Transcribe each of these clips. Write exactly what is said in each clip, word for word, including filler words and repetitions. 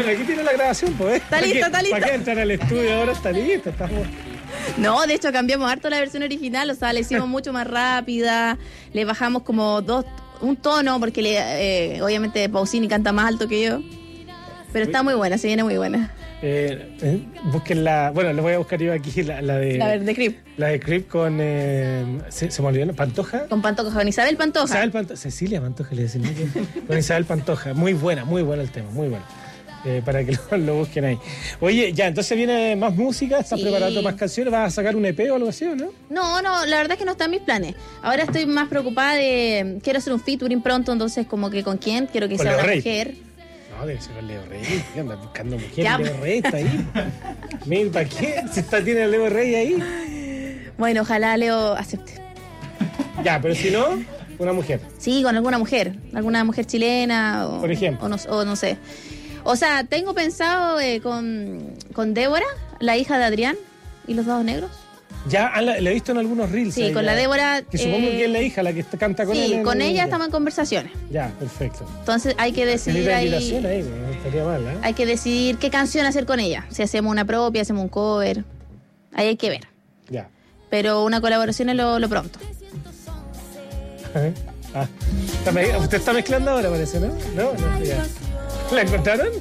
Bueno, aquí tiene la grabación, pues. Está lista, está lista. ¿Para qué entrar al estudio ahora? Está lista, estamos... No, de hecho cambiamos harto la versión original, o sea, la hicimos mucho más rápida, le bajamos como dos, un tono, porque le, eh, obviamente Pausini canta más alto que yo, pero está muy buena, se viene muy buena. Eh, eh, busquen la, bueno, le voy a buscar yo aquí la, la de... La de Creep. La de Creep con, eh, se, se me olvidó, ¿Pantoja? Con Pantoja, con Isabel Pantoja. Isabel Pantoja, Cecilia Pantoja le decimos. Con Isabel Pantoja, muy buena, muy bueno el tema, muy bueno. Eh, para que lo, lo busquen ahí. Oye, ya, entonces viene más música, ¿estás Sí. preparando más canciones? ¿Vas a sacar un E P o algo así o no? No, no, la verdad es que no está en mis planes. Ahora estoy más preocupada de... Quiero hacer un featuring pronto, entonces como que con quién, quiero que Con sea Leo una Rey. mujer. No, debe ser con Leo Rey. ¿Qué andas buscando mujer? Ya. Leo Rey está ahí. Mira, ¿para qué? Si está, tiene a Leo Rey ahí. Bueno, ojalá Leo acepte. Ya, pero si no, una mujer. Sí, con alguna mujer, alguna mujer chilena o, Por ejemplo. o, no, o no sé. O sea, tengo pensado eh, con, con Débora, la hija de Adrián y los dos negros. Ya, ah, la, la he visto en algunos reels. Sí, ahí, con ya. la Débora. Que supongo eh, que es la hija, la que está- canta con él. Sí, en- con en- ella ya. estamos en conversaciones. Ya, perfecto. Entonces hay que decidir Tenés la ahí, invitación ahí, no estaría mal, ¿eh? hay que decidir qué canción hacer con ella. Si hacemos una propia, hacemos un cover. Ahí hay que ver. Ya. Pero una colaboración es lo, lo pronto. Ah, está me- usted está mezclando ahora, parece, ¿no? No, no, ya. ¿La encontraron?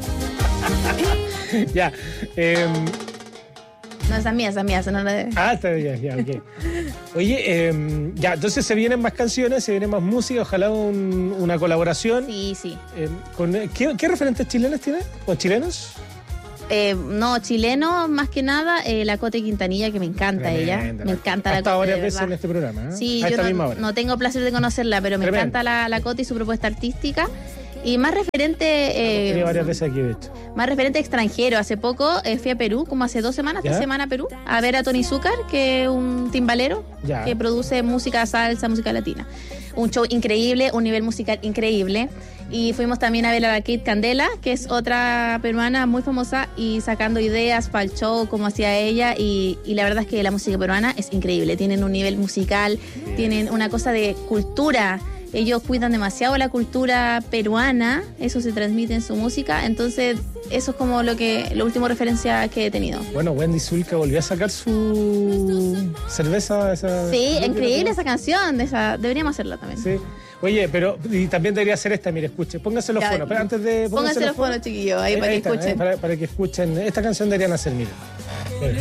Ya. Eh, No, esa es mía, esa es mía, esa no es la de... ah, está bien, ya, ok. Oye, eh, ya, entonces se vienen más canciones, se viene más música, ojalá un- una colaboración. Sí, sí. Eh, con, ¿qué, ¿Qué referentes chilenos tiene? ¿O chilenos? Eh, no, chileno, más que nada, eh, la Cote Quintanilla, que me encanta ella. Tremenda, Me la- encanta ha la estado Cote, varias de veces verdad. en este programa, ¿eh? Sí, A yo esta misma no, hora. no tengo placer de conocerla, pero me Tremendo. encanta la, la Cote y su propuesta artística. Y más referente, Tiene eh, varias veces aquí, de hecho. más referente extranjero. Hace poco eh, fui a Perú, como hace dos semanas, ¿Ya? tres semanas a Perú, a ver a Tony Zúcar, que es un timbalero Ya. que produce música salsa, música latina. Un show increíble, un nivel musical increíble. Y fuimos también a ver a la Kate Candela, que es otra peruana muy famosa y sacando ideas para el show, como hacía ella. Y, y la verdad es que la música peruana es increíble. Tienen un nivel musical, tienen una cosa de cultura. Ellos cuidan demasiado la cultura peruana, eso se transmite en su música. Entonces, eso es como lo que la última referencia que he tenido. Bueno, Wendy Zulka volvió a sacar su cerveza. Esa, Sí, ¿no? increíble esa canción. Esa, deberíamos hacerla también. Sí. Oye, pero y también debería ser esta, mire, escuche, póngase los Ya, fonos. Pero antes de Pónganse los fonos, chiquillos, ahí, para que está, escuchen. eh, para, para que escuchen. Esta canción deberían hacer, mire.